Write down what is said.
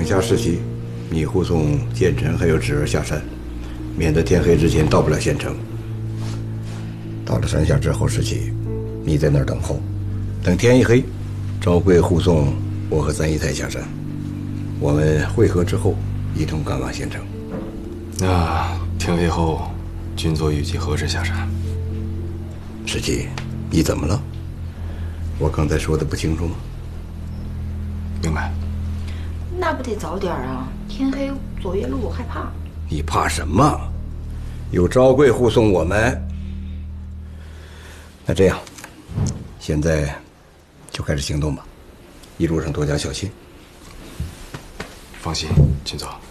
下士旗，你护送建成还有芷儿下山，免得天黑之前到不了县城。到了山下之后，士旗，你在那儿等候，等天一黑，昭贵护送我和三姨太下山，我们会合之后，一同赶往县城。 那天黑后，军座预计何时下山？ 士旗，你怎么了？我刚才说的不清楚吗？ 明白。 那不得早点啊！天黑走夜路，我害怕。 你怕什么？有昭贵护送我们。那这样，现在就开始行动吧，一路上多加小心。 放心，军座。